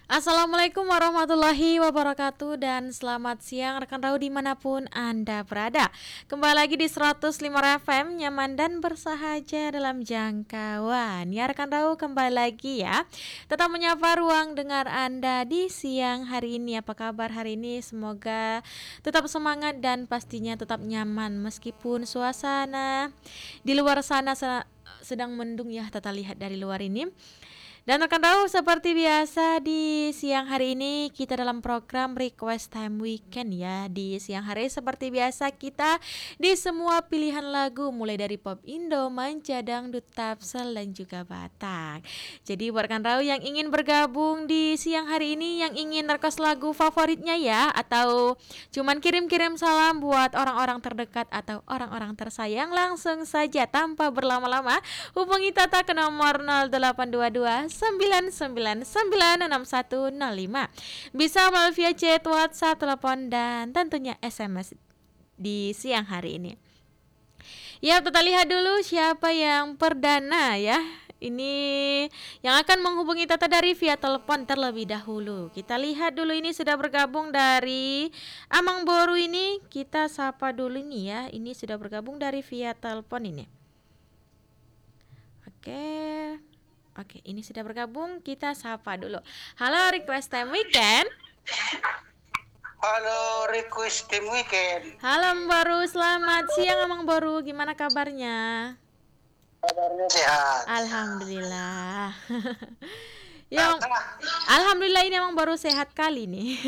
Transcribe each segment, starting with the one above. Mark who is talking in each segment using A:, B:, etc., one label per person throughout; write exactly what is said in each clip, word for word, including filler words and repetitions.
A: Assalamualaikum warahmatullahi wabarakatuh dan selamat siang rekan Rau dimanapun Anda berada. Kembali lagi di seratus lima F M, nyaman dan bersahaja dalam jangkauan. Ya rekan Rau, kembali lagi ya. Tetap menyapa ruang dengar Anda di siang hari ini. Apa kabar hari ini? Semoga tetap semangat dan pastinya tetap nyaman meskipun suasana di luar sana sedang mendung ya, Tata lihat dari luar ini. Dan rekan tahu seperti biasa di siang hari ini kita dalam program Request Time Weekend ya. Di siang hari seperti biasa kita di semua pilihan lagu mulai dari pop Indo, manca, dangdut, tapsel dan juga Batak. Jadi buat rekan tahu yang ingin bergabung di siang hari ini, yang ingin request lagu favoritnya ya, atau cuman kirim-kirim salam buat orang-orang terdekat atau orang-orang tersayang, langsung saja tanpa berlama-lama hubungi Tata ke nomor nol delapan dua dua sembilan sembilan sembilan enam satu nol lima. Bisa melalui via chat, WhatsApp, telepon dan tentunya S M S di siang hari ini. Ya, kita lihat dulu siapa yang perdana ya. Ini yang akan menghubungi Tata dari via telepon terlebih dahulu. Kita lihat dulu, ini sudah bergabung dari Amang Boru ini. Kita sapa dulu nih ya. Ini sudah bergabung dari via telepon ini. Oke. Oke, ini sudah bergabung, kita sapa dulu. Halo Request Time Weekend.
B: Halo Request Time Weekend.
A: Halo Mbak Boru, selamat siang Amang Boru, gimana kabarnya?
B: Kabarnya sehat.
A: Alhamdulillah. Ya, alhamdulillah ini Amang Boru sehat kali nih.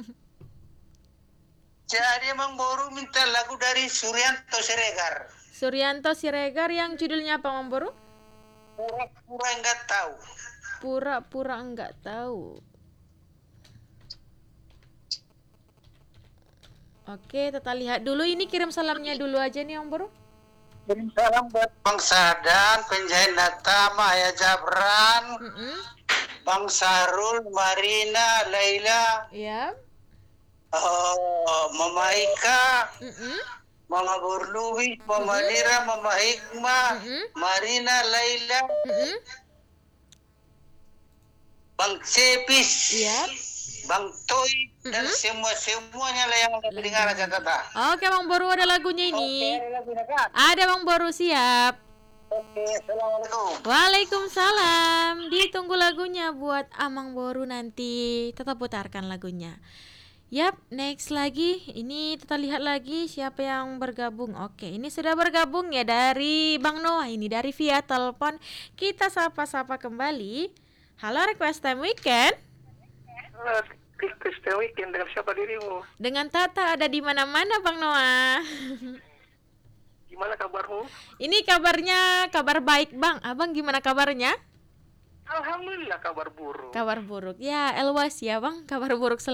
B: Jadi Amang Boru minta lagu dari Suryanto Siregar.
A: Suryanto Siregar yang judulnya apa Amang Boru?
B: Pura-pura enggak tahu.
A: Pura-pura enggak tahu. Oke, Tata lihat dulu, ini kirim salamnya dulu aja nih Om Boru.
B: Kirim salam buat Bang Sadan, Penjahin Nata, Maya Jabran,
A: Mm-mm.
B: Bang Sarul, Marina, Laila,
A: Ya.
B: oh, Mama Ika,
A: Mm-mm.
B: Mama Burluwi, Mama mm-hmm. Lira, Mama Hikmah,
A: mm-hmm.
B: Marina, Laila,
A: mm-hmm.
B: Bang Cepis,
A: Yep.
B: Bang Toy, mm-hmm. dan semua-semuanya lah yang ada dengar aja Tata.
A: Oke Bang Boru, ada lagunya ini.
B: Oke, ada lagunya kan?
A: Ada Bang Boru, siap.
B: Oke, assalamualaikum.
A: Waalaikumsalam. Ditunggu lagunya buat Amang Boru nanti. Tetap putarkan lagunya. Yap, next lagi. Ini kita lihat lagi siapa yang bergabung. Oke, ini sudah bergabung ya dari Bang Noah. Ini dari via telepon. Kita sapa-sapa kembali. Halo Request Time Weekend.
B: Halo, Request Time Weekend, dengan siapa dirimu?
A: Dengan Tata, ada di mana-mana Bang Noah.
B: Gimana kabarmu?
A: Ini kabarnya kabar baik Bang. Abang gimana kabarnya?
B: Alhamdulillah, kabar buruk.
A: Kabar buruk. Ya, elwas ya Bang, kabar buruk selalu.